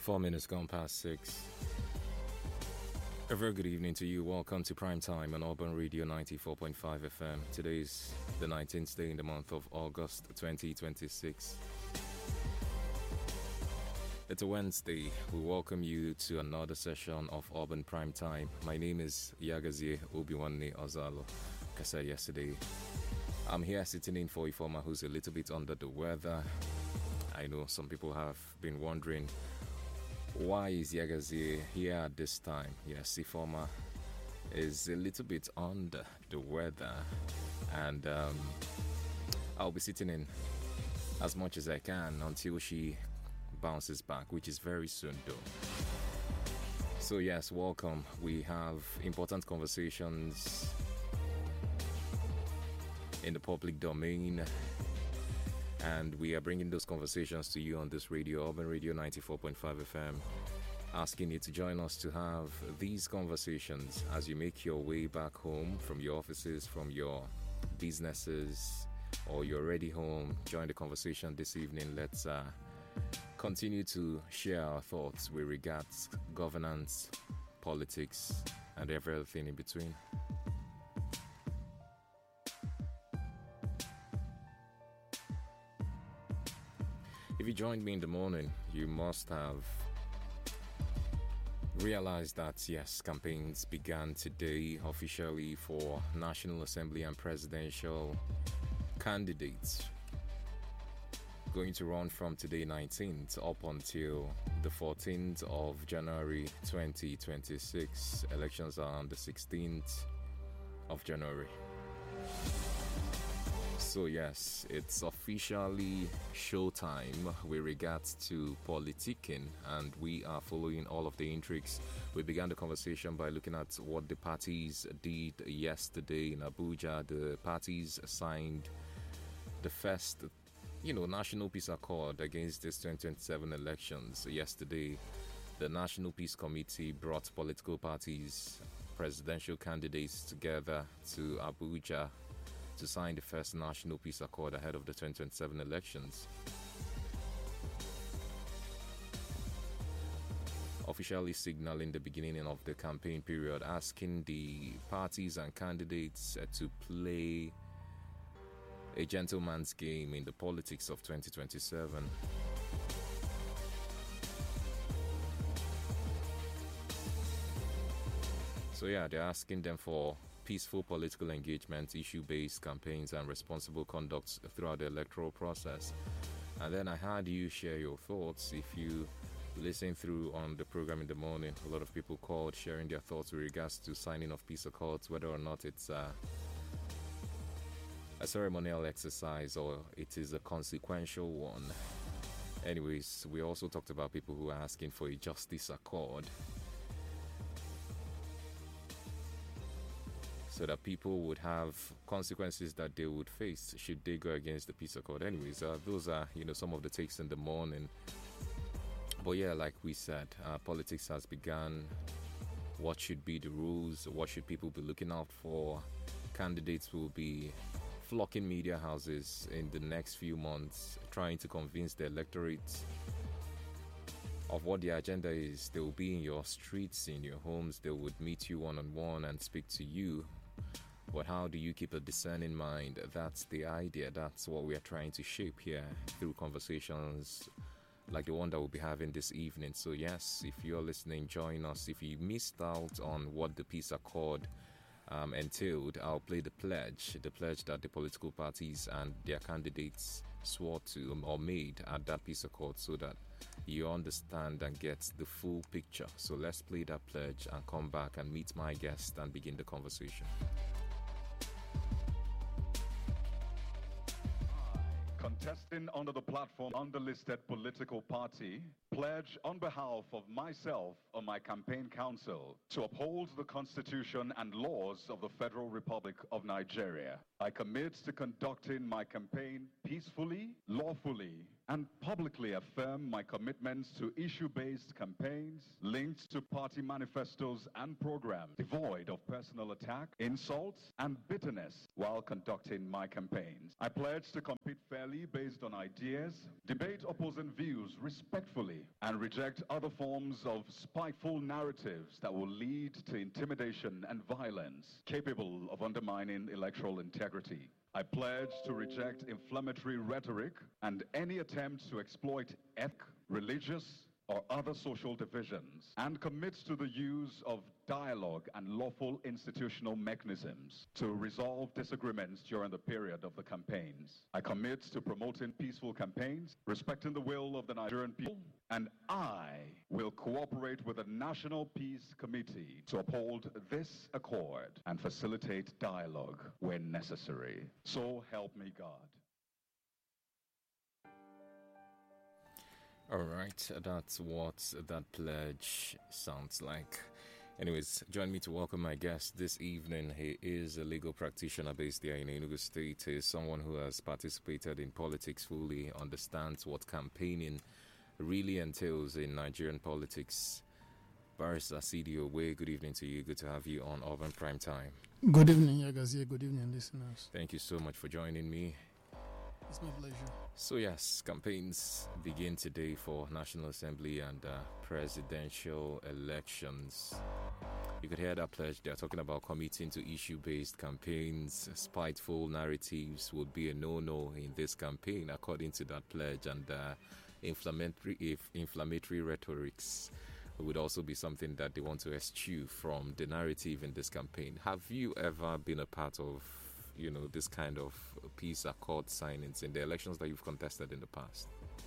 4 minutes gone past 6. A very good evening to you. Welcome to Prime Time on Urban Radio 94.5 FM. Today's the 19th day in the month of August 2026. It's a Wednesday. We welcome you to another session of Urban Prime Time. My name is Yagazie Obiwanne Ozalo. Like I said yesterday, I'm here sitting in for Ifoma, who's a little bit under the weather. I know some people have been wondering, why is Yagazie here at this time? Yes, Ifoma is a little bit under the weather, and I'll be sitting in as much as I can until she bounces back, which is very soon though. So yes, welcome. We have important conversations in the public domain, and we are bringing those conversations to you on this radio, Urban Radio 94.5 FM, asking you to join us to have these conversations as you make your way back home from your offices, from your businesses, or you're already home. Join the conversation this evening. Let's continue to share our thoughts with regards governance, politics, and everything in between. If you joined me in the morning, you must have realized that, yes, campaigns began today officially for National Assembly and presidential candidates, going to run from today 19th up until the 14th of January 2026. Elections are on the 16th of January. So yes, it's officially showtime with regards to politicking, and we are following all of the intrigues. We began the conversation by looking at what the parties did yesterday in Abuja. The parties signed the first, National Peace Accord against this 2027 elections. Yesterday, the National Peace Committee brought political parties, presidential candidates together to Abuja to sign the first National Peace Accord ahead of the 2027 elections. Officially signaling the beginning of the campaign period, asking the parties and candidates to play a gentleman's game in the politics of 2027. So yeah, they're asking them for peaceful political engagement, issue-based campaigns, and responsible conduct throughout the electoral process. And then I had you share your thoughts. If you listen through on the program in the morning, a lot of people called sharing their thoughts with regards to signing of peace accords, whether or not it's a ceremonial exercise or it is a consequential one. Anyways, we also talked about people who are asking for a justice accord, so that people would have consequences that they would face should they go against the peace accord. Anyways, those are, some of the takes in the morning. But yeah, like we said, politics has begun. What should be the rules? What should people be looking out for? Candidates will be flocking media houses in the next few months, trying to convince the electorate of what the agenda is. They will be in your streets, in your homes. They would meet you one-on-one and speak to you. But how do you keep a discerning mind? That's the idea. That's what we are trying to shape here through conversations like the one that we'll be having this evening. So yes, if you're listening, join us. If you missed out on what the peace accord entailed, I'll play the pledge that the political parties and their candidates swore to or made at that peace accord, so that you understand and get the full picture. So let's play that pledge and come back and meet my guest and begin the conversation. Contesting under the platform unlisted political party, pledge on behalf of myself or my campaign council to uphold the Constitution and laws of the Federal Republic of Nigeria. I commit to conducting my campaign peacefully, lawfully, and publicly affirm my commitments to issue-based campaigns linked to party manifestos and programs devoid of personal attack, insults, and bitterness while conducting my campaigns. I pledge to compete fairly based on ideas, debate opposing views respectfully, and reject other forms of spiteful narratives that will lead to intimidation and violence capable of undermining electoral integrity. I pledge to reject inflammatory rhetoric and any attempt to exploit ethnic, religious, or other social divisions, and commits to the use of dialogue and lawful institutional mechanisms to resolve disagreements during the period of the campaigns. I commit to promoting peaceful campaigns, respecting the will of the Nigerian people, and I will cooperate with the National Peace Committee to uphold this accord and facilitate dialogue when necessary. So help me God. All right, that's what that pledge sounds like. Anyways, join me to welcome my guest this evening. He is a legal practitioner based here in Enugu State. He is someone who has participated in politics fully, understands what campaigning really entails in Nigerian politics. Barrister Sidi Owe, good evening to you. Good to have you on Urban Prime Time. Good evening, Yagazie. Good evening, listeners. Thank you so much for joining me. It's my pleasure. So yes, campaigns begin today for National Assembly and presidential elections. You could hear that pledge. They're talking about committing to issue-based campaigns. Spiteful narratives would be a no-no in this campaign, according to that pledge. And inflammatory rhetorics would also be something that they want to eschew from the narrative in this campaign. Have you ever been a part of this kind of peace accord signings in the elections that you've contested in the past?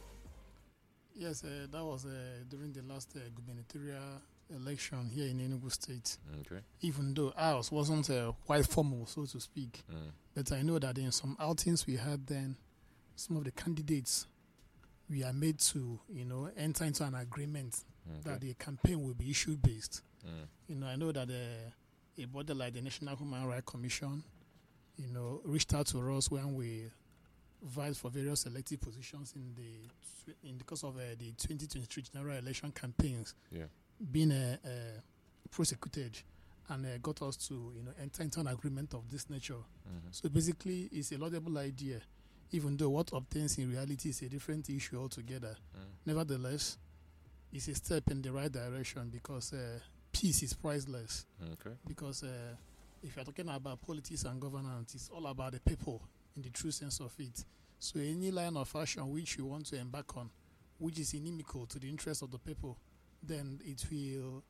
Yes, that was during the last gubernatorial election here in Enugu State. Okay. Even though ours wasn't quite formal, so to speak. But I know that in some outings we had then, some of the candidates, we are made to, enter into an agreement that the campaign will be issue-based. I know that a body like the National Human Rights Commission, reached out to us when we vied for various elective positions in the course of the 2023 general election campaigns, being prosecuted, and got us to enter into an agreement of this nature. So basically, it's a laudable idea, even though what obtains in reality is a different issue altogether. Nevertheless, it's a step in the right direction because peace is priceless. Because if you're talking about politics and governance, it's all about the people in the true sense of it. So any line of action which you want to embark on, which is inimical to the interests of the people, then it will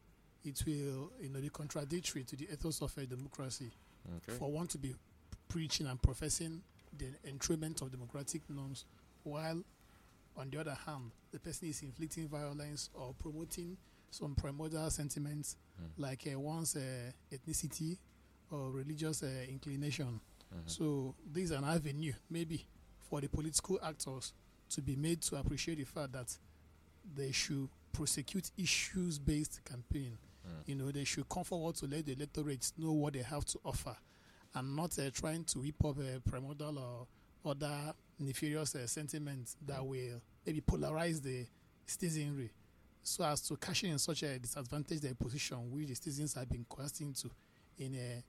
be contradictory to the ethos of a democracy. For one to be preaching and professing the enthronement of democratic norms, while on the other hand, the person is inflicting violence or promoting some primordial sentiments like one's ethnicity or religious inclination. So this is an avenue maybe for the political actors to be made to appreciate the fact that they should prosecute issues-based campaign. They should come forward to let the electorate know what they have to offer and not trying to whip up a primordial or other nefarious sentiments that will maybe polarize the citizenry so as to cash in such a disadvantage their position which the citizens have been coerced into in a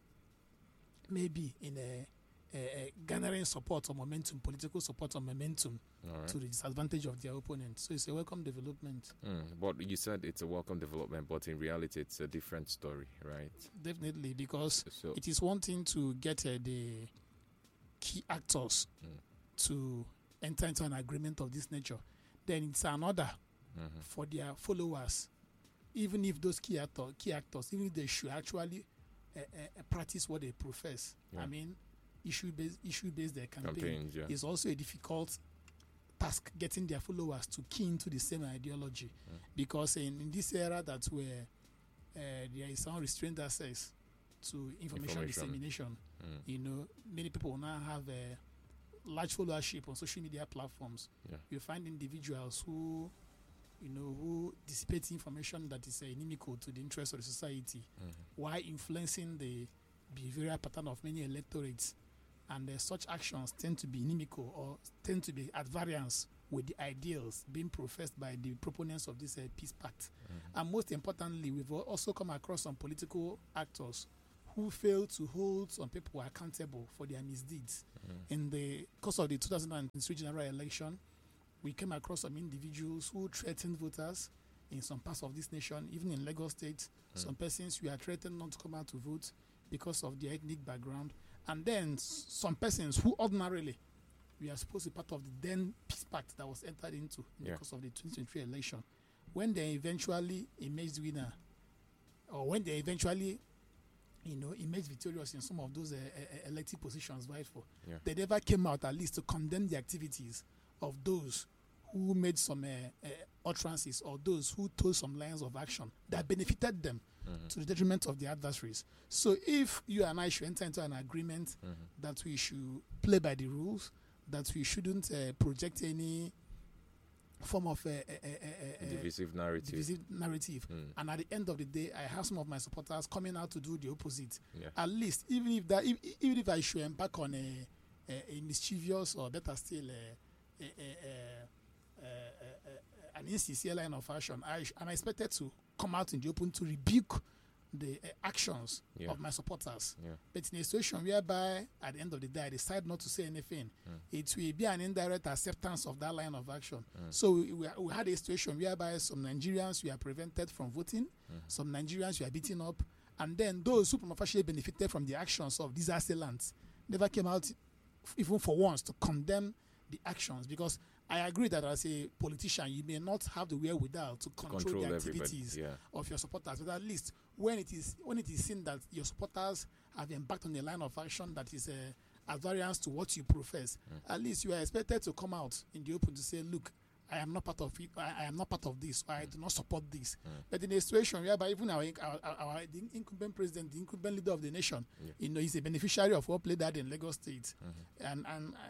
garnering support or momentum, political support or momentum to the disadvantage of their opponent. So it's a welcome development. But you said it's a welcome development, but in reality it's a different story, right? Definitely, because it is one thing to get the key actors to enter into an agreement of this nature. Then it's another for their followers, even if those key actors, even if they should actually practice what they profess. I mean, issue-based their campaign is also a difficult task, getting their followers to key into the same ideology, because in this era that where there is some restrained access to information dissemination, many people now have a large followership on social media platforms. You find individuals who dissipate information that is inimical to the interests of the society, while influencing the behavioral pattern of many electorates and such actions tend to be inimical or tend to be at variance with the ideals being professed by the proponents of this peace pact. And most importantly, we've also come across some political actors who fail to hold some people accountable for their misdeeds. In the course of the 2023 general election, we came across some individuals who threatened voters in some parts of this nation, even in Lagos State. Some persons who are threatened not to come out to vote because of their ethnic background. And then some persons who ordinarily we are supposed to be part of the then peace pact that was entered into in the course of the 2023 election. When they eventually emerged winner, or when they eventually, emerged victorious in some of those elected positions, right? They never came out at least to condemn the activities of those who made some utterances or those who told some lines of action that benefited them to the detriment of the adversaries. So if you and I should enter into an agreement that we should play by the rules, that we shouldn't project any form of divisive narrative. And at the end of the day, I have some of my supporters coming out to do the opposite. At least, even if I should embark on a mischievous or better still an insincere line of action, I'm expected to come out in the open to rebuke the actions of my supporters. But in a situation whereby at the end of the day I decide not to say anything, it will be an indirect acceptance of that line of action. So we had a situation whereby some Nigerians were prevented from voting, some Nigerians were beaten up, and then those who actually benefited from the actions of these assailants never came out even for once to condemn the actions, because I agree that as a politician, you may not have the wherewithal to control the activities of your supporters, but at least when it is seen that your supporters have embarked on a line of action that is at variance to what you profess, at least you are expected to come out in the open to say, look, I am not part of it. I am not part of this. I do not support this. But in a situation whereby even our the incumbent president, the incumbent leader of the nation, is a beneficiary of what played out in Lagos State, and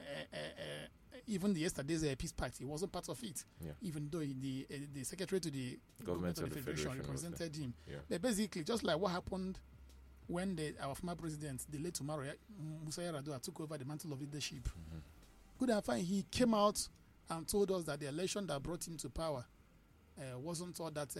even yesterday's peace pact, he wasn't part of it, even though the secretary to the government of the federation represented him. But basically, just like what happened when our former president, the late Musa Yar'Adua, took over the mantle of leadership. Good and fine, he came out and told us that the election that brought him to power wasn't all that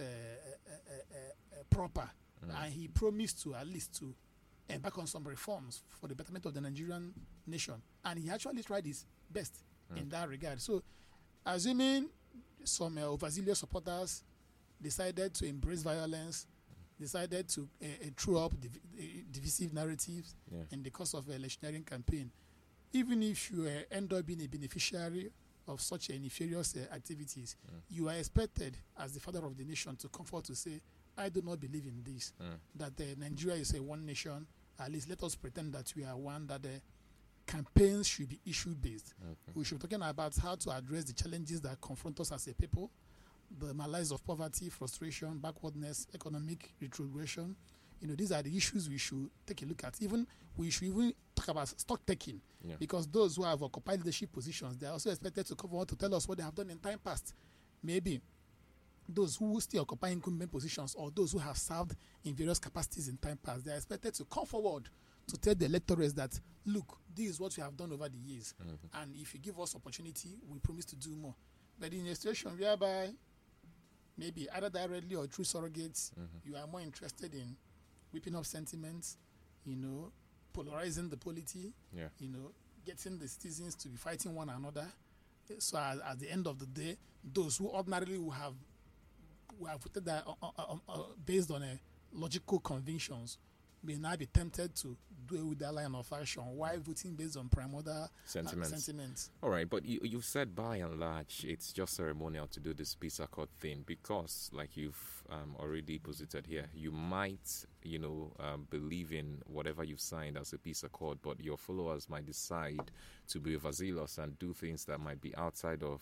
proper, and he promised to at least to embark on some reforms for the betterment of the Nigerian nation, and he actually tried his best in that regard. So, assuming some overzealous supporters decided to embrace violence, decided to throw up divisive narratives in the course of an electioneering campaign, even if you end up being a beneficiary of such nefarious activities, you are expected as the father of the nation to come forward to say, I do not believe in this, that Nigeria is a one nation. At least let us pretend that we are one, that campaigns should be issue-based. We should be talking about how to address the challenges that confront us as a people, the malaise of poverty, frustration, backwardness, economic retrogression. These are the issues we should take a look at. We should even talk about stock taking, because those who have occupied leadership positions, they are also expected to come forward to tell us what they have done in time past. Maybe those who still occupy incumbent positions or those who have served in various capacities in time past, they are expected to come forward to tell the electorates that, look, this is what we have done over the years, and if you give us opportunity, we promise to do more. But in a situation whereby maybe either directly or through surrogates, you are more interested in whipping up sentiments, polarizing the polity, getting the citizens to be fighting one another. So at the end of the day, those who ordinarily would have voted based on logical convictions may now be tempted to do it with that line of action while voting based on primordial sentiments. All right, but you've said by and large it's just ceremonial to do this peace accord thing because, like you've already posited here, you might, believe in whatever you've signed as a peace accord, but your followers might decide to be overzealous and do things that might be outside of,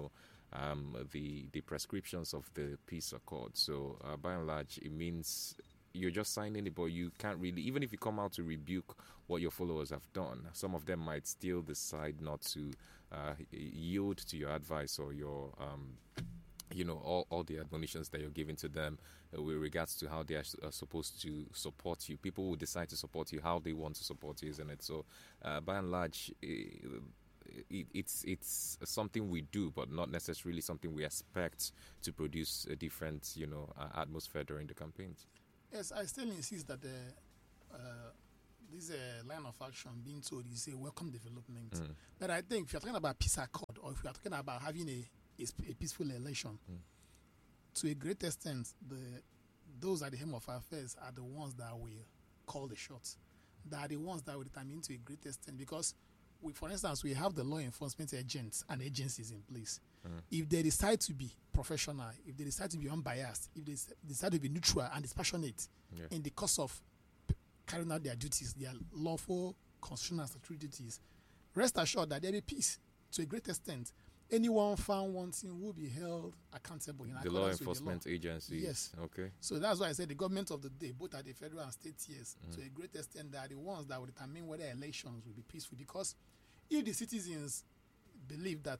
the prescriptions of the peace accord. So by and large, it means you're just signing it, but you can't really, even if you come out to rebuke what your followers have done, some of them might still decide not to yield to your advice or your all the admonitions that you're giving to them with regards to how they are supposed to support you. People will decide to support you how they want to support you, isn't it? So, by and large, it's something we do, but not necessarily something we expect to produce a different, atmosphere during the campaigns. Yes, I still insist that this line of action being told is a welcome development. But I think if you're talking about peace accord, or if you're talking about having a peaceful election, to a great extent, those at the helm of affairs are the ones that will call the shots. They are the ones that will determine to a great extent, because for instance, we have the law enforcement agents and agencies in place. If they decide to be professional, if they decide to be unbiased, if they decide to be neutral and dispassionate in the course of carrying out their duties, their lawful constitutional and statutory duties, rest assured that there will be peace to a great extent. Anyone found wanting will be held accountable. The law enforcement agencies. Yes. Okay. So that's why I said the government of the day, both at the federal and state tiers, to a great extent, they are the ones that will determine whether elections will be peaceful. Because if the citizens believe that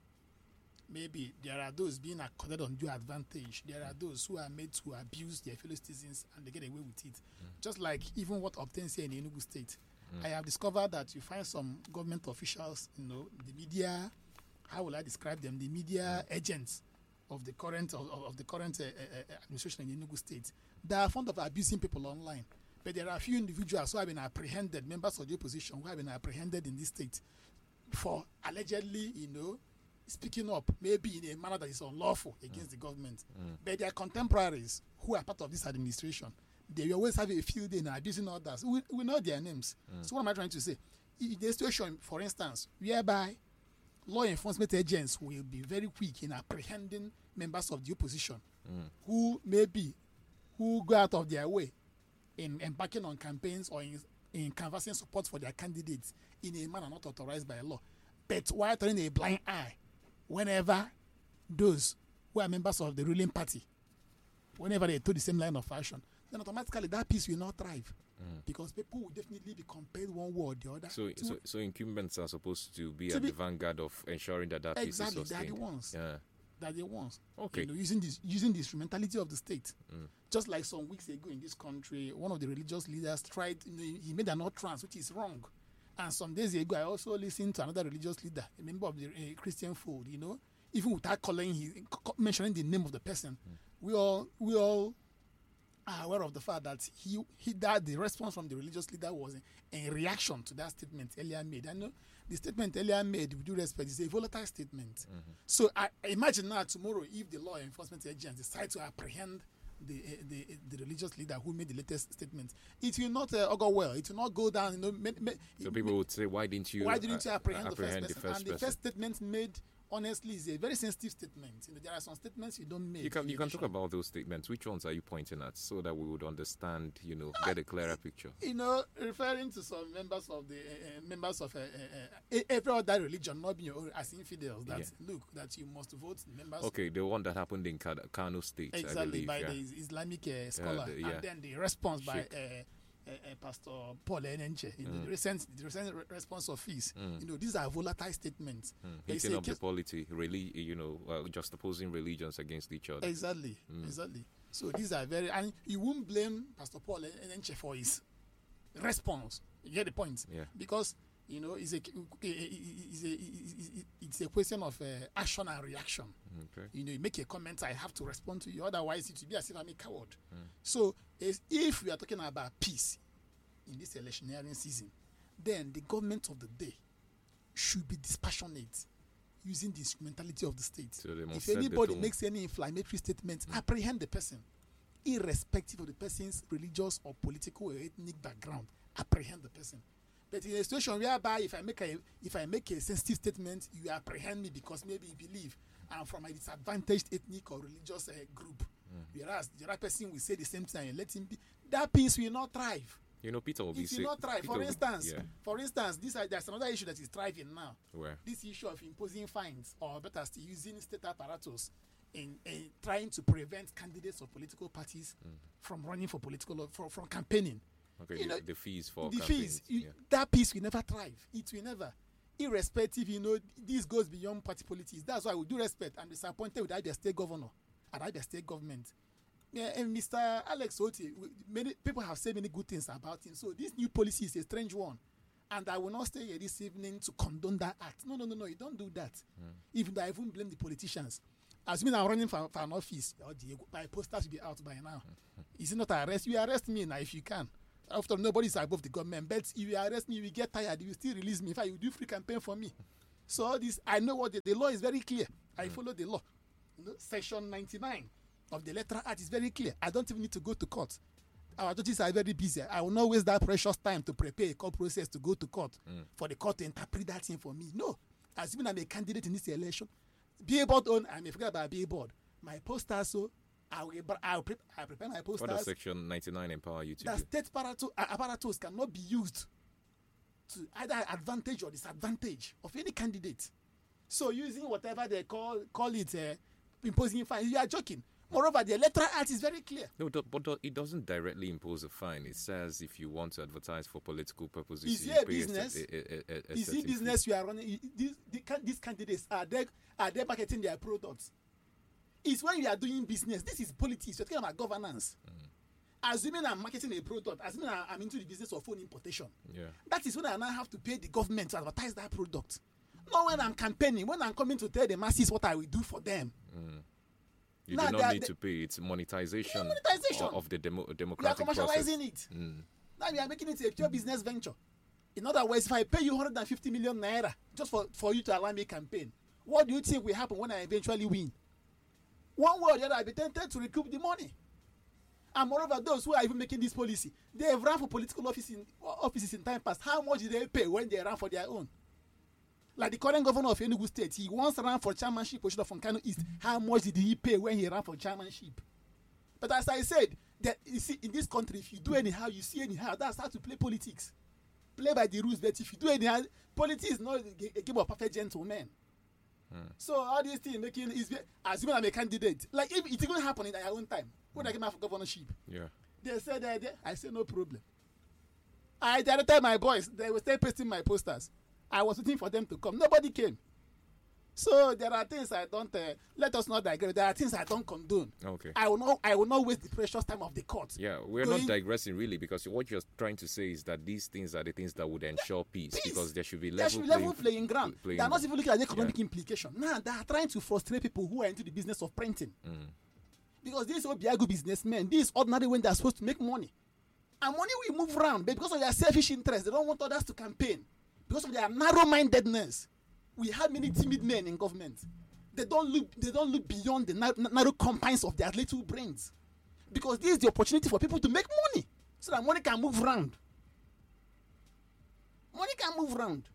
maybe there are those being accorded undue advantage, there are those who are made to abuse their fellow citizens and they get away with it. Just like even what obtains here in Enugu State. I have discovered that you find some government officials, the media, how will I describe them? The media agents of the current administration in Enugu State. They are fond of abusing people online. But there are a few individuals who have been apprehended, members of the opposition who have been apprehended in this state for allegedly, speaking up, maybe in a manner that is unlawful against the government. But their contemporaries who are part of this administration, they will always have a field day in abusing others. We know their names. So what am I trying to say? In the situation, for instance, whereby law enforcement agents will be very quick in apprehending members of the opposition who go out of their way in embarking on campaigns or in canvassing support for their candidates in a manner not authorized by law. But while turning a blind eye whenever those who are members of the ruling party, whenever they took the same line of action, then automatically that peace will not thrive. Because people will definitely be compelled one way or the other. So incumbents are supposed to be at the vanguard of ensuring that peace is sustained. Exactly, they're the ones. Yeah. They're the ones. Okay. Using the instrumentality of the state. Just like some weeks ago in this country, one of the religious leaders tried, he made an utterance, which is wrong. And some days ago, I also listened to another religious leader, a member of the Christian fold, even without mentioning the name of the person. We all are aware of the fact that that the response from the religious leader was in reaction to that statement earlier made. I know the statement earlier made, with due respect, is a volatile statement. So I imagine now tomorrow, if the law enforcement agents decide to apprehend the religious leader who made the latest statement, it will not go well. It will not go down. So people would say, why didn't you apprehend the first person? And the first statement made, honestly, is a very sensitive statement. There are some statements you don't make. You can talk about those statements. Which ones are you pointing at, so that we would understand, get a clearer picture? Referring to some members of every other religion, not being as infidels. Look, that you must vote members. Okay, the one that happened in Kano State, exactly, I believe, by the Islamic scholar, and then the response by Pastor Paul Enenche, the recent response of his. These are volatile statements. Hitting up the polity, really, just opposing religions against each other. Exactly. So these are and you won't blame Pastor Paul Enenche for his response. You get the point? Yeah. Because it's a question of action and reaction. Okay. You make a comment, I have to respond to you. Otherwise, it will be as if I'm a coward. So, if we are talking about peace in this electioneering season, then the government of the day should be dispassionate, using the instrumentality of the state. So they must if anybody makes any inflammatory statement, apprehend the person, irrespective of the person's religious or political or ethnic background. Apprehend the person. But in a situation whereby if I make a sensitive statement, you apprehend me because maybe you believe I'm from a disadvantaged ethnic or religious group. Whereas the other person will say the same thing and let him be. That peace will not thrive. Peter will be it will not thrive. For instance, there's another issue that is thriving now. Where? This issue of imposing fines, or better still, using state apparatus in trying to prevent candidates of political parties from running for from campaigning. Okay, the fees for the campaigns. That peace will never thrive. It will never. irrespective, this goes beyond party politics. That's why we do respect and disappointed with Abia State Governor and Abia State government. Yeah, and Mr. Alex Otti, many people have said many good things about him. So this new policy is a strange one. And I will not stay here this evening to condone that act. No, you don't do that. Even though I even blame the politicians. Assuming I'm running for an office, my posters will be out by now. Is it not arrest? You arrest me now if you can. After all, nobody is above the government. But if you arrest me, you will get tired. You will still release me. In fact, you do free campaign for me. So all this, I know what the law is very clear. I follow the law. Section 99 of the Electoral Act is very clear. I don't even need to go to court. Our judges are very busy. I will not waste that precious time to prepare a court process to go to court for the court to interpret that thing for me. No. Assuming I'm a candidate in this election, billboard on, I may forget about billboard. My posters, so I prepare my posters. What does Section 99 empower you to that do? State apparatus cannot be used to either advantage or disadvantage of any candidate. So using whatever they call it imposing fine, you are joking. Moreover, the Electoral Act is very clear. No, but it doesn't directly impose a fine. It says if you want to advertise for political purposes, is you it a pay business? Is it business you are running? These candidates are they marketing their products? It's when you are doing business. This is politics. You're talking about governance. Assuming I'm marketing a product, assuming I'm into the business of phone importation, that is when I now have to pay the government to advertise that product. Not when I'm campaigning, when I'm coming to tell the masses what I will do for them. You do not need to pay. It's monetization of the democratic process. We are commercializing it. Now we are making it a pure business venture. In other words, if I pay you 150 million naira just for you to allow me campaign, what do you think will happen when I eventually win? One way or the other, I'll be tempted to recoup the money. And moreover, those who are even making this policy, they have run for political offices in time past. How much did they pay when they ran for their own? Like the current governor of Enugu State, he once ran for chairmanship position from Kano East. How much did he pay when he ran for chairmanship? But as I said, that you see, in this country, if you do anyhow, you see anyhow. That's how to play politics. Play by the rules. But if you do anyhow, politics is not a game of perfect gentlemen. So all these things making is assuming I'm a candidate. Like if it going to happen in their own time, when I came out for governorship, they said I said no problem. I directed my boys. They were still pasting my posters. I was waiting for them to come. Nobody came. So there are things I don't. Let us not digress. There are things I don't condone. Okay. I will not waste the precious time of the court. Yeah, we're not digressing really, because what you're trying to say is that these things are the things that would ensure peace. Because there should be level playing ground. They are not even looking at the economic implication. Now they are trying to frustrate people who are into the business of printing. Because these Obiago businessmen, these ordinary when they are supposed to make money, and money will move around, but because of their selfish interest, they don't want others to campaign. Because of their narrow-mindedness, we have many timid men in government. They don't look beyond the narrow confines of their little brains. Because this is the opportunity for people to make money, so that money can move around. Money can move around.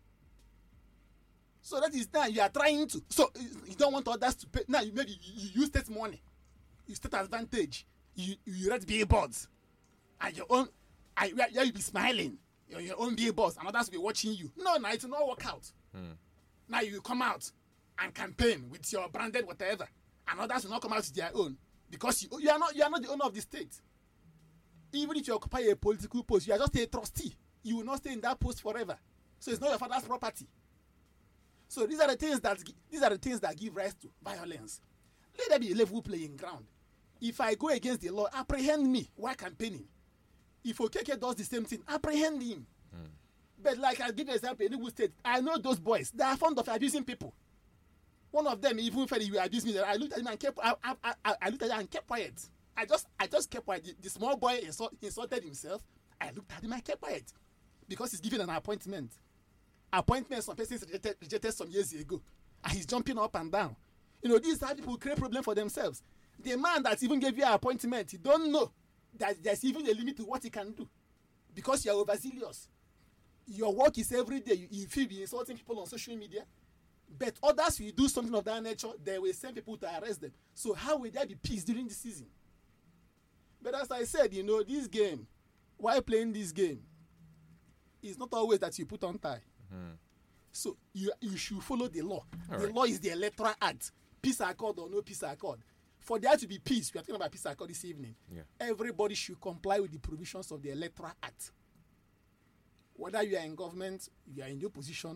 So that is now you are trying to. So you don't want others to pay. Now maybe you use state money, you state advantage. You read billboards, and your own. You be smiling. Your own billboards, and others will be watching you. No, it will not work out. Now you come out and campaign with your branded whatever, and others will not come out with their own, because you are not the owner of the state. Even if you occupy a political post, you are just a trustee. You will not stay in that post forever. So it's not your father's property. So these are the things that give rise to violence. Let there be a level playing ground. If I go against the law, apprehend me while campaigning. If Okeke does the same thing, apprehend him. But like I give an example, in Enugu State, I know those boys. They are fond of abusing people. One of them even felt he will abuse me. I looked at him and kept quiet. I just kept quiet. The small boy insulted himself. I looked at him and kept quiet, because he's given an appointment. Appointment some persons rejected some years ago, and he's jumping up and down. These are people who create problem for themselves. The man that even gave you an appointment, you don't know that there's even a limit to what he can do, because you are overzealous. Your work is every day. You feel be insulting people on social media, but others will do something of that nature. They will send people to arrest them. So how will there be peace during the season? But as I said, this game, while playing this game, it's not always that you put on tie. So you should follow the law. Law is the Electoral Act. Peace accord or no peace accord. For there to be peace, we are talking about peace accord this evening. Everybody should comply with the provisions of the Electoral Act. Whether you are in government, you are in your position,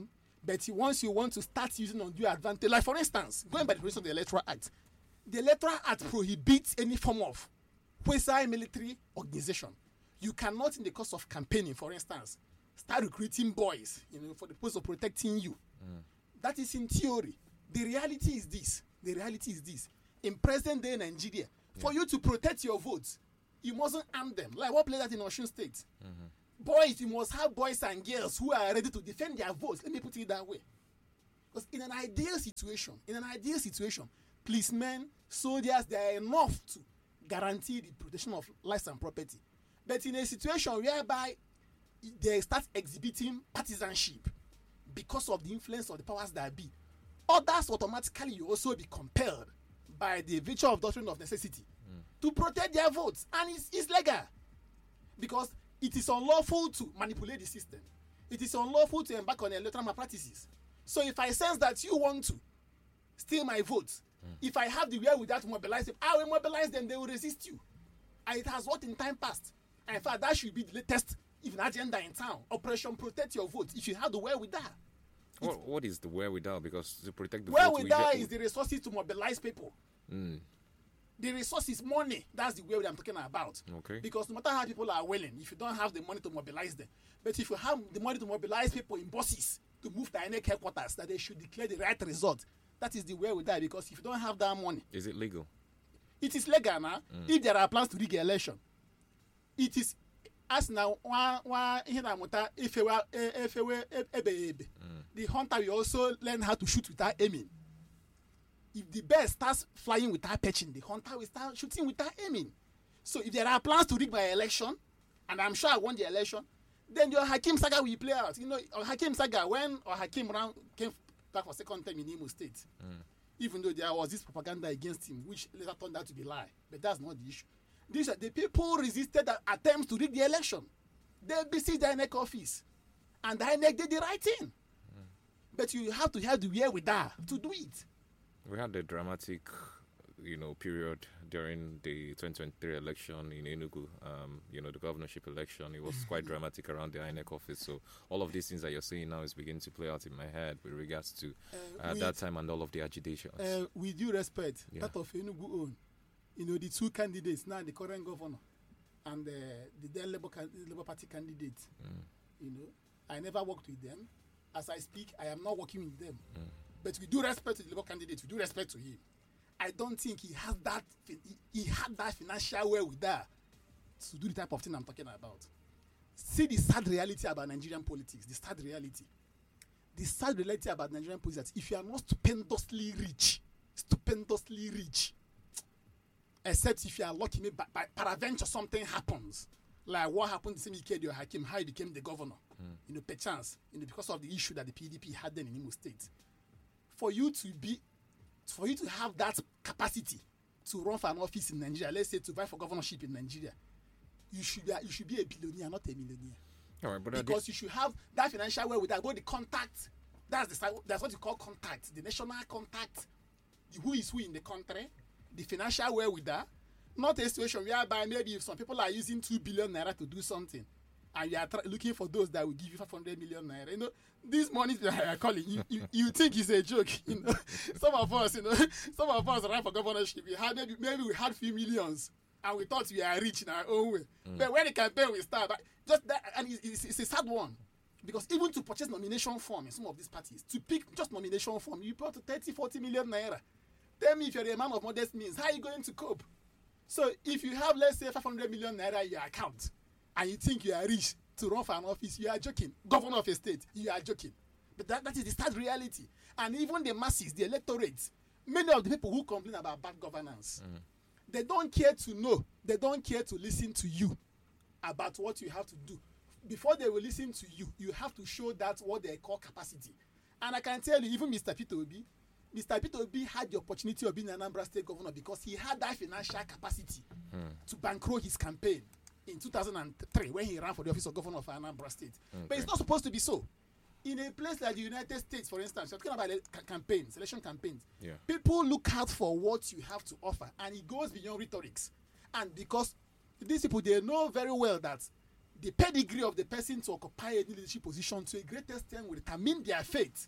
But once you want to start using undue advantage, like for instance, going by the provision of the Electoral Act prohibits any form of quasi-military organization. You cannot, in the course of campaigning, for instance, start recruiting boys, for the purpose of protecting you. That is in theory. The reality is this. In present-day Nigeria, for you to protect your votes, you mustn't arm them. Like what played that in Osun State. Boys, you must have boys and girls who are ready to defend their votes. Let me put it that way. Because in an ideal situation, policemen, soldiers, they are enough to guarantee the protection of lives and property. But in a situation whereby they start exhibiting partisanship because of the influence of the powers that be, others automatically will also be compelled by the virtue of doctrine of necessity to protect their votes. And it's legal. Because it is unlawful to manipulate the system. It is unlawful to embark on electoral malpractices. So if I sense that you want to steal my votes, if I have the wherewithal to mobilize them, I will mobilize them. They will resist you. And it has worked in time past. And in fact, that should be the latest even agenda in town. Operation Protect Your Vote. If you have the wherewithal. What is the wherewithal? Because to protect the wherewithal is the resources to mobilize people. The resource is money. That's the way I'm talking about. Okay. Because no matter how people are willing, if you don't have the money to mobilize them, but if you have the money to mobilize people in buses to move to INEC headquarters, that they should declare the right result, that is the way we die. Because if you don't have that money, is it legal? It is legal now. If there are plans to rig election, it is as now. The hunter will also learn how to shoot without aiming. If the bird starts flying without perching, the hunter will start shooting without aiming. So if there are plans to rig my election, and I'm sure I won the election, then your Hakim saga will play out. Hakim saga, when Hakim came back for second time in Imo State, even though there was this propaganda against him, which later turned out to be lie. But that's not the issue. The people resisted attempts to rig the election. They besieged the INEC office. And the INEC did the right thing. But you have to have the wherewithal to do it. We had a dramatic, period during the 2023 election in Enugu. The governorship election. It was quite dramatic around the INEC office. So all of these things that you're saying now is beginning to play out in my head with regards to that time and all of the agitations. With due respect, that of Enugu own, the two candidates now, the current governor and the then Labour Party candidate. I never worked with them. As I speak, I am not working with them. But with due respect to the Labour candidate, with due respect to him, I don't think he has that. He had that financial wherewithal to do the type of thing I'm talking about. See the sad reality about Nigerian politics. The sad reality about Nigerian politics is that if you are not stupendously rich, except if you are lucky, maybe by peradventure something happens, like what happened to Semi Hakim, how he became the governor. Perchance, because of the issue that the PDP had then in Imo State. For you to have that capacity to run for an office in Nigeria, let's say to vie for governorship in Nigeria, you should be a billionaire, not a millionaire. All right, but because you should have that financial way without the contact. That's what you call contact, the national contact, who is who in the country, the financial way with that. Not a situation whereby maybe if some people are using 2 billion naira to do something, and you are looking for those that will give you 500 million naira. This money that I are calling, you think it's a joke. Some of us ran for governorship. Maybe we had few millions, and we thought we are rich in our own way. But when the campaign will start, just that, and it's a sad one, because even to purchase nomination form in some of these parties, to pick just nomination form, you put 30-40 million naira. Tell me, if you're a man of modest means, how are you going to cope? So if you have, let's say, 500 million naira in your account, and you think you are rich to run for an office, you are joking. Governor of a state, you are joking. But that is the sad reality. And even the masses, the electorates, many of the people who complain about bad governance, they don't care to know, they don't care to listen to you about what you have to do. Before they will listen to you, you have to show that what they call capacity. And I can tell you, even Mr. Peter Obi had the opportunity of being an Anambra State governor because he had that financial capacity to bankroll his campaign in 2003 when he ran for the office of governor of Anambra State. Okay. But it's not supposed to be so. In a place like the United States, for instance, you're talking about campaigns, election campaigns. People look out for what you have to offer, and it goes beyond rhetorics. And because these people, they know very well that the pedigree of the person to occupy any leadership position to a great extent will determine their fate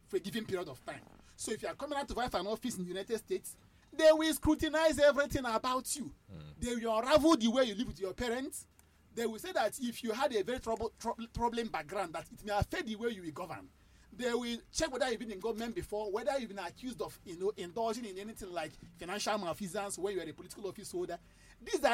for a given period of time. So if you are coming out to vie for an office in the United States, they will scrutinize everything about you. They will unravel the way you live with your parents. They will say that if you had a very troubling background, that it may affect the way you will govern. They will check whether you've been in government before, whether you've been accused of indulging in anything like financial malfeasance when you are a political office holder. These are